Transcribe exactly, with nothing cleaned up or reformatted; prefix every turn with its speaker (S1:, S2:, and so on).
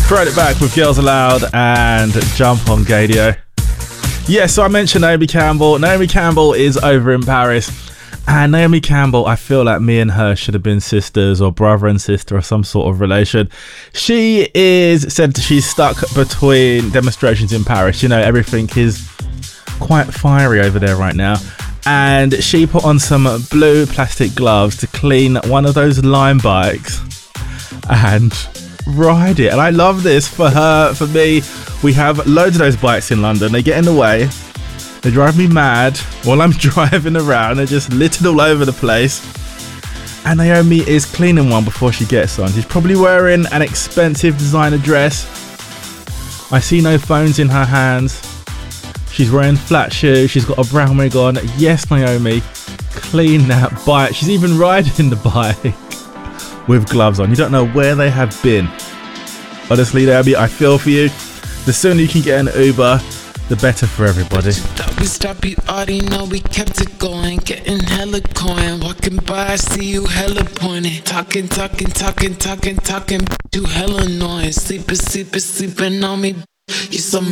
S1: Throwing it back with Girls Aloud and Jump on Gadio. Yeah, so I mentioned Naomi Campbell. Naomi Campbell is over in Paris. And Naomi Campbell, I feel like me and her should have been sisters or brother and sister or some sort of relation. She is said that she's stuck between demonstrations in Paris. You know, everything is quite fiery over there right now. And she put on some blue plastic gloves to clean one of those Lime bikes and ride it. And I love this for her, for me. We have loads of those bikes in London. They get in the way. They drive me mad while I'm driving around. They're just littered all over the place. And Naomi is cleaning one before she gets on. She's probably wearing an expensive designer dress. I see no phones in her hands. She's wearing flat shoes. She's got a brown wig on. Yes, Naomi, clean that bike. She's even riding the bike with gloves on. You don't know where they have been. Honestly, Naomi, I feel for you. The sooner you can get an Uber, the better for everybody.
S2: We stop, you already know we kept it going. Getting hella coin. Walking by, I see you hella pointing. Talking, talking, talking, talking, talking. You hella annoying. Sleeping, sleeping, sleeping on me. You so